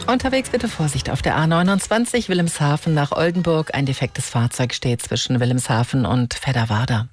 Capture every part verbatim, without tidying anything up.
Unterwegs bitte Vorsicht auf der A neunundzwanzig, Wilhelmshaven nach Oldenburg. Ein defektes Fahrzeug steht zwischen Wilhelmshaven und Fedderwarda.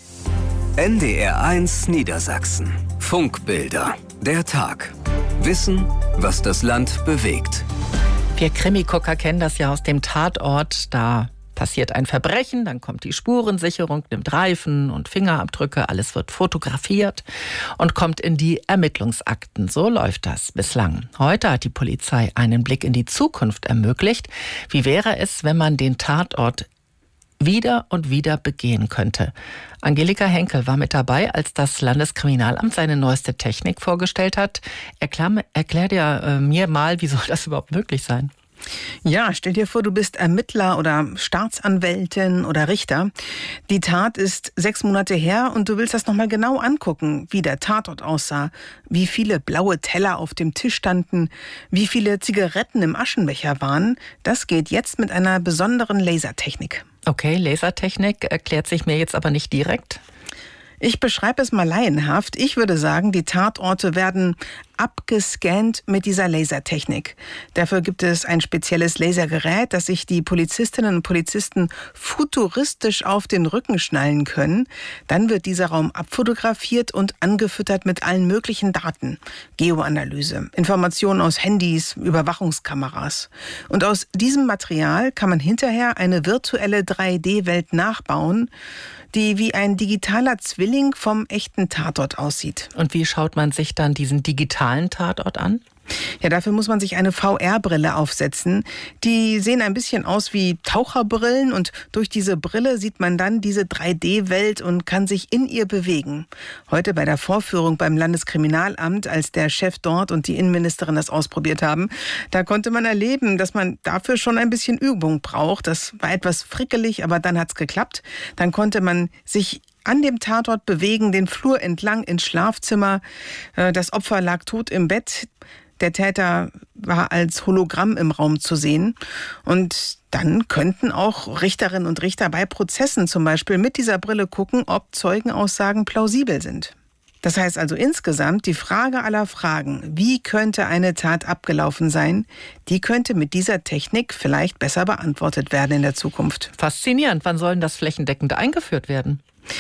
N D R eins Niedersachsen. Funkbilder. Der Tag. Wissen, was das Land bewegt. Wir Krimi-Gucker kennen das ja aus dem Tatort. Da passiert ein Verbrechen, dann kommt die Spurensicherung, nimmt Reifen und Fingerabdrücke, alles wird fotografiert und kommt in die Ermittlungsakten. So läuft das bislang. Heute hat die Polizei einen Blick in die Zukunft ermöglicht. Wie wäre es, wenn man den Tatort wieder und wieder begehen könnte? Angelika Henkel war mit dabei, als das Landeskriminalamt seine neueste Technik vorgestellt hat. Erklär, erklär dir äh, mir mal, wie soll das überhaupt möglich sein? Ja, stell dir vor, du bist Ermittler oder Staatsanwältin oder Richter. Die Tat ist sechs Monate her und du willst das nochmal genau angucken, wie der Tatort aussah, wie viele blaue Teller auf dem Tisch standen, wie viele Zigaretten im Aschenbecher waren. Das geht jetzt mit einer besonderen Lasertechnik. Okay, Lasertechnik erklärt sich mir jetzt aber nicht direkt. Ich beschreibe es mal laienhaft. Ich würde sagen, die Tatorte werden abgescannt mit dieser Lasertechnik. Dafür gibt es ein spezielles Lasergerät, das sich die Polizistinnen und Polizisten futuristisch auf den Rücken schnallen können. Dann wird dieser Raum abfotografiert und angefüttert mit allen möglichen Daten. Geoanalyse, Informationen aus Handys, Überwachungskameras. Und aus diesem Material kann man hinterher eine virtuelle drei D Welt nachbauen, die wie ein digitaler Zwilling vom echten Tatort aussieht. Und wie schaut man sich dann diesen digitalen Tatort an? Ja, dafür muss man sich eine V R-Brille aufsetzen. Die sehen ein bisschen aus wie Taucherbrillen und durch diese Brille sieht man dann diese drei D Welt und kann sich in ihr bewegen. Heute bei der Vorführung beim Landeskriminalamt, als der Chef dort und die Innenministerin das ausprobiert haben, da konnte man erleben, dass man dafür schon ein bisschen Übung braucht. Das war etwas frickelig, aber dann hat's geklappt. Dann konnte man sich an dem Tatort bewegen, den Flur entlang ins Schlafzimmer. Das Opfer lag tot im Bett. Der Täter war als Hologramm im Raum zu sehen. Und dann könnten auch Richterinnen und Richter bei Prozessen zum Beispiel mit dieser Brille gucken, ob Zeugenaussagen plausibel sind. Das heißt also insgesamt, die Frage aller Fragen, wie könnte eine Tat abgelaufen sein, die könnte mit dieser Technik vielleicht besser beantwortet werden in der Zukunft. Faszinierend. Wann soll denn das flächendeckend eingeführt werden?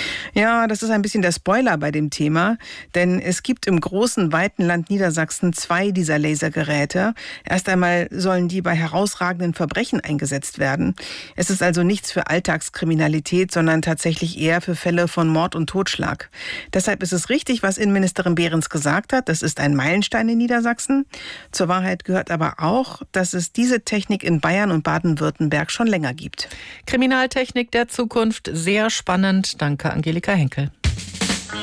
Ja, das ist ein bisschen der Spoiler bei dem Thema, denn es gibt im großen, weiten Land Niedersachsen zwei dieser Lasergeräte. Erst einmal sollen die bei herausragenden Verbrechen eingesetzt werden. Es ist also nichts für Alltagskriminalität, sondern tatsächlich eher für Fälle von Mord und Totschlag. Deshalb ist es richtig, was Innenministerin Behrens gesagt hat. Das ist ein Meilenstein in Niedersachsen. Zur Wahrheit gehört aber auch, dass es diese Technik in Bayern und Baden-Württemberg schon länger gibt. Kriminaltechnik der Zukunft, sehr spannend. Danke, Angelika Henkel.